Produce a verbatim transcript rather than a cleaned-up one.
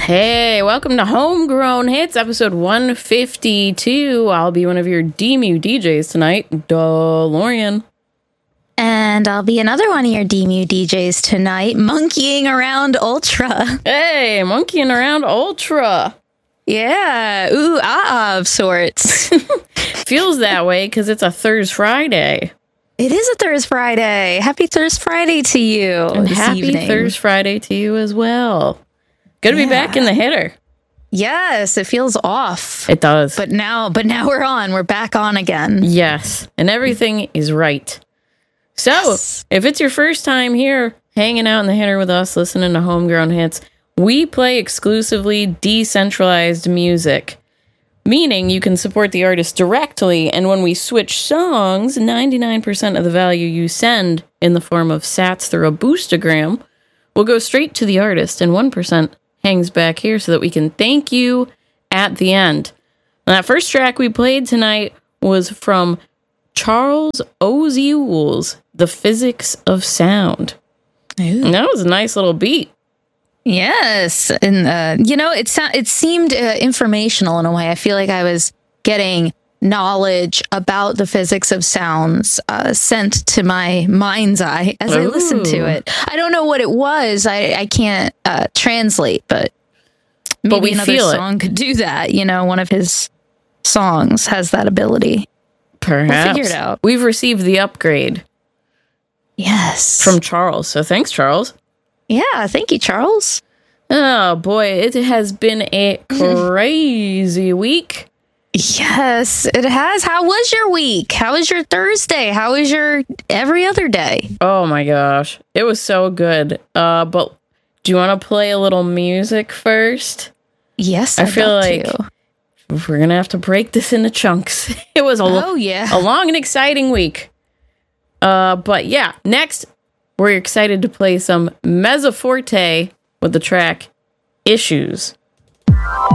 Hey, welcome to Homegrown Hits, episode one fifty-two. I'll be one of your D M U D Js tonight, DeLorean. And I'll be another one of your D M U D Js tonight, monkeying around Ultra. Hey, monkeying around Ultra. Yeah, ooh, ah, of sorts. Feels that way because it's a Thursday Friday. It is a Thursday Friday. Happy Thursday Friday to you. And this happy evening. Thursday Friday to you as well. Good to Yeah. be back in the hitter. Yes, it feels off. It does. But now, but now we're on. We're back on again. Yes, and everything is right. So, Yes. if it's your first time here, hanging out in the hitter with us, listening to Homegrown Hits, we play exclusively decentralized music, meaning you can support the artist directly, and when we switch songs, ninety-nine percent of the value you send in the form of sats through a boostagram will go straight to the artist, and one percent hangs back here so that we can thank you at the end. And that first track we played tonight was from Charles Oziuls, The Physics of Sound. Ooh. And that was a nice little beat. Yes, and uh, you know, it so- it seemed uh, informational in a way. I feel like I was getting knowledge about the physics of sounds uh, sent to my mind's eye as I listened to Ooh. it. I don't know what it was. I I can't uh, translate, but maybe But we another feel it. song could do that. You know, one of his songs has that ability. Perhaps. figure it out. We've received the upgrade Yes. from Charles. So thanks, Charles. yeah. Thank you, Charles. Oh, boy. It has been a crazy week. Yes, it has. How was your week? How was your Thursday? How was your every other day? Oh, my gosh. It was so good. Uh, but do you want to play a little music first? Yes, I I'd feel love like to. we're going to have to break this into chunks. It was a, lo- Oh, yeah. a long and exciting week. Uh, but yeah, next, we're excited to play some Mezzoforte with the track Issues.